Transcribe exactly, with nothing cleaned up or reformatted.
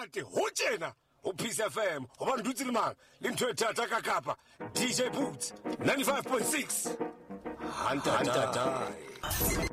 Kanti hotshena uPeace F M abantu uthi limanga limthwe tata kakapa D J Boots ninety-five point six Hunter Hunter.